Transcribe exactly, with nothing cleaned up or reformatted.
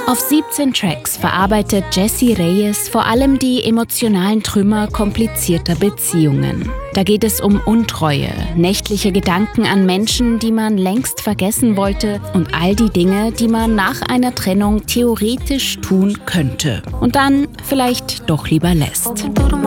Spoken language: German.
Auf siebzehn Tracks verarbeitet Jessie Reyes vor allem die emotionalen Trümmer komplizierter Beziehungen. Da geht es um Untreue, nächtliche Gedanken an Menschen, die man längst vergessen wollte und all die Dinge, die man nach einer Trennung theoretisch tun könnte und dann vielleicht doch lieber lässt.